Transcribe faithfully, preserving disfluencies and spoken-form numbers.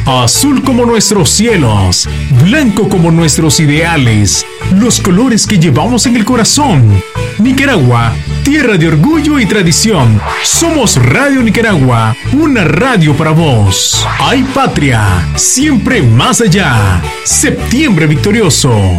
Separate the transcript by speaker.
Speaker 1: azul como nuestros cielos, blanco como nuestros ideales, los colores que llevamos en el corazón. Nicaragua, tierra de orgullo y tradición. Somos Radio Nicaragua, una radio para vos. ¡Ay, patria! Siempre más allá. Septiembre victorioso.